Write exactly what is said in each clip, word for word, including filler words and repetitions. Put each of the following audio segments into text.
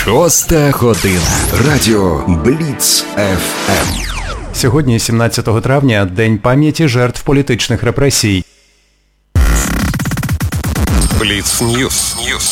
Шоста година. Радіо Бліц еф ем. Сьогодні, сімнадцятого травня, День пам'яті жертв політичних репресій. Бліц Ньюс.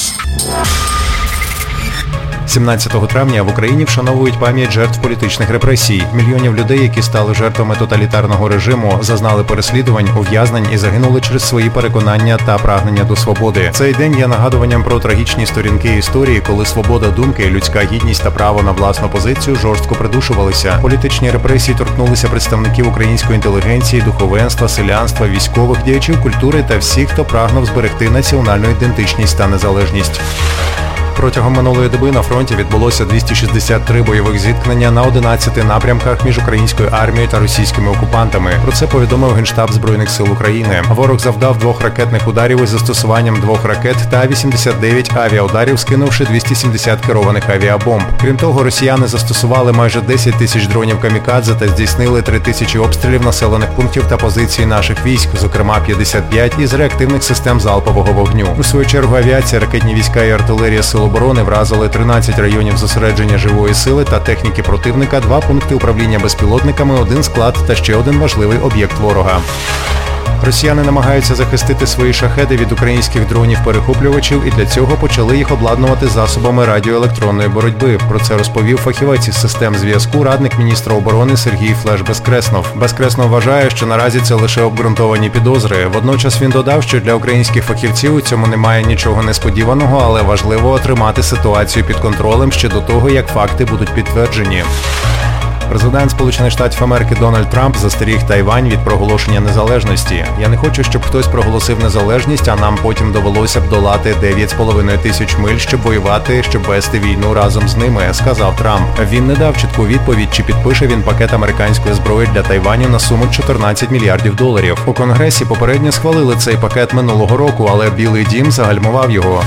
сімнадцятого травня в Україні вшановують пам'ять жертв політичних репресій. Мільйонів людей, які стали жертвами тоталітарного режиму, зазнали переслідувань, ув'язнень і загинули через свої переконання та прагнення до свободи. Цей день є нагадуванням про трагічні сторінки історії, коли свобода думки, людська гідність та право на власну позицію жорстко придушувалися. Політичні репресії торкнулися представників української інтелігенції, духовенства, селянства, військових, діячів культури та всіх, хто прагнув зберегти національну ідентичність та незалежність. Протягом минулої доби на фронті відбулося двісті шістдесят три бойових зіткнення на одинадцяти напрямках між українською армією та російськими окупантами. Про це повідомив Генштаб Збройних сил України. Ворог завдав двох ракетних ударів із застосуванням двох ракет та вісімдесят дев'ять авіаударів, скинувши двісті сімдесят керованих авіабомб. Крім того, росіяни застосували майже десять тисяч дронів камікадзе та здійснили три тисячі обстрілів населених пунктів та позицій наших військ, зокрема п'ятдесят п'ять із реактивних систем залпового вогню. У свою чергу авіація, ракетні війська і артилерія сил оборони вразили тринадцять районів зосередження живої сили та техніки противника, два пункти управління безпілотниками, один склад та ще один важливий об'єкт ворога. Росіяни намагаються захистити свої шахеди від українських дронів-перехоплювачів і для цього почали їх обладнувати засобами радіоелектронної боротьби. Про це розповів фахівець із систем зв'язку, радник міністра оборони Сергій Флеш Безкреснов. Безкреснов вважає, що наразі це лише обґрунтовані підозри. Водночас він додав, що для українських фахівців у цьому немає нічого несподіваного, але важливо тримати ситуацію під контролем ще до того, як факти будуть підтверджені. Президент Сполучених Штатів Америки Дональд Трамп застеріг Тайвань від проголошення незалежності. «Я не хочу, щоб хтось проголосив незалежність, а нам потім довелося б долати дев'ять з половиною тисяч миль, щоб воювати, щоб вести війну разом з ними», – сказав Трамп. Він не дав чітку відповідь, чи підпише він пакет американської зброї для Тайваню на суму чотирнадцять мільярдів доларів. У Конгресі попередньо схвалили цей пакет минулого року, але Білий дім загальмував його.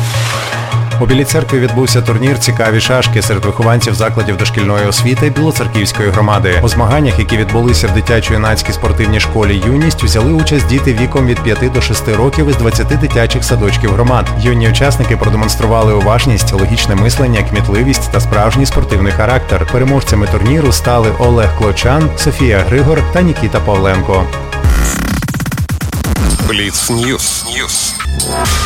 У Білій церкві відбувся турнір «Цікаві шашки» серед вихованців закладів дошкільної освіти Білоцерківської громади. У змаганнях, які відбулися в дитячо-юнацькій спортивній школі «Юність», взяли участь діти віком від п'яти до шести років із двадцяти дитячих садочків громад. Юні учасники продемонстрували уважність, логічне мислення, кмітливість та справжній спортивний характер. Переможцями турніру стали Олег Клочан, Софія Григор та Нікіта Павленко. Бліц Ньюс.